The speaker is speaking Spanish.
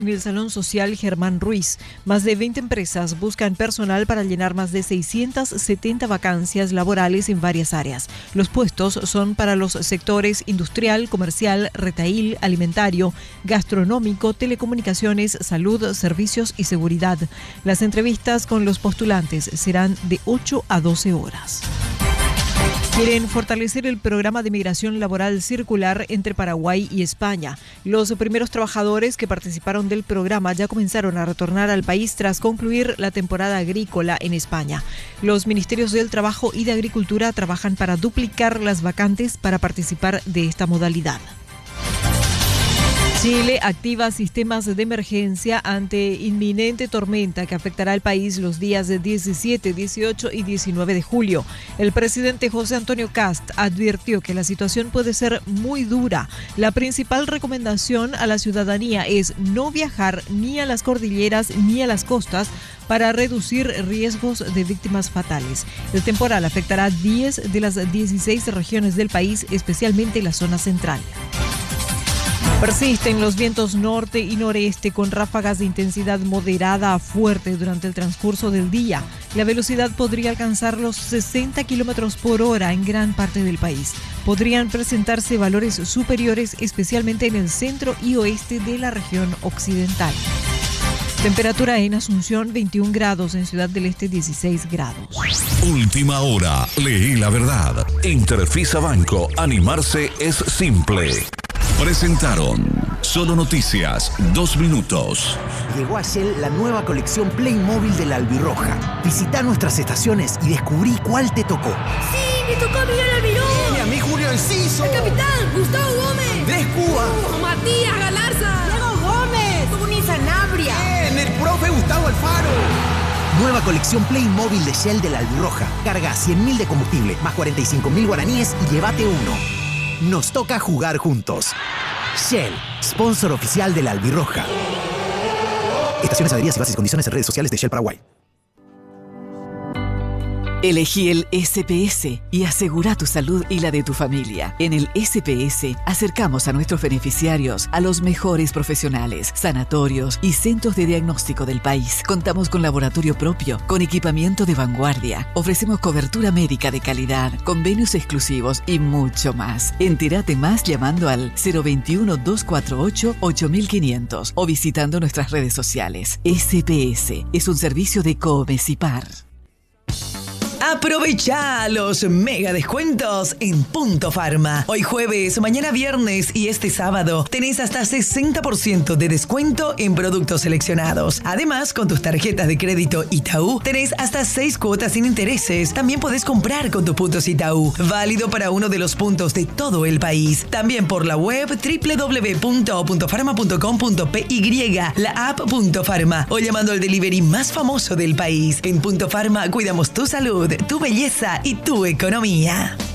En el Salón Social Germán Ruiz, más de 20 empresas buscan personal para llenar más de 670 vacancias laborales en varias áreas. Los puestos son para los sectores industrial, comercial, retail, alimentario, gastronómico, telecomunicaciones, salud, servicios y seguridad. Las entrevistas con los postulantes serán de 8 a 12 horas. Quieren fortalecer el programa de migración laboral circular entre Paraguay y España. Los primeros trabajadores que participaron del programa ya comenzaron a retornar al país tras concluir la temporada agrícola en España. Los ministerios del Trabajo y de Agricultura trabajan para duplicar las vacantes para participar de esta modalidad. Chile activa sistemas de emergencia ante inminente tormenta que afectará al país los días 17, 18 y 19 de julio. El presidente José Antonio Kast advirtió que la situación puede ser muy dura. La principal recomendación a la ciudadanía es no viajar ni a las cordilleras ni a las costas para reducir riesgos de víctimas fatales. El temporal afectará 10 de las 16 regiones del país, especialmente la zona central. Persisten los vientos norte y noreste con ráfagas de intensidad moderada a fuerte durante el transcurso del día. La velocidad podría alcanzar los 60 kilómetros por hora en gran parte del país. Podrían presentarse valores superiores, especialmente en el centro y oeste de la región occidental. Temperatura en Asunción 21 grados, en Ciudad del Este 16 grados. Última hora, leí la verdad. Interfisa Banco, animarse es simple. Presentaron Solo Noticias, 2 minutos. Llegó a Shell la nueva colección Playmobil de la Albirroja. Visita nuestras estaciones y descubrí cuál te tocó. ¡Sí, me tocó a Miguel Almirón! ¡Y a mí Julio Enciso! ¡El capitán, Gustavo Gómez! ¡Andrés Cuba! ¡Matías Galarza! ¡Diego Gómez! ¡Tony Sanabria! ¡Bien! ¡El profe Gustavo Alfaro! Nueva colección Playmobil de Shell de la Albirroja. Carga 100.000 de combustible, más 45.000 guaraníes y llévate uno. Nos toca jugar juntos. Shell, sponsor oficial de la Albirroja. Estaciones, adheridas y bases y condiciones en redes sociales de Shell Paraguay. Elegí el SPS y asegura tu salud y la de tu familia. En el SPS acercamos a nuestros beneficiarios a los mejores profesionales, sanatorios y centros de diagnóstico del país. Contamos con laboratorio propio, con equipamiento de vanguardia. Ofrecemos cobertura médica de calidad, convenios exclusivos y mucho más. Entérate más llamando al 021-248-8500 o visitando nuestras redes sociales. SPS es un servicio de Comecipar. Aprovecha los mega descuentos en Punto Pharma. Hoy jueves, mañana viernes y este sábado tenés hasta 60% de descuento en productos seleccionados. Además, con tus tarjetas de crédito Itaú tenés hasta 6 cuotas sin intereses. También podés comprar con tus puntos Itaú. Válido para uno de los puntos de todo el país. También por la web www.puntofarma.com.py, la app Punto Pharma o llamando al delivery más famoso del país. En Punto Pharma cuidamos tu salud, tu belleza y tu economía.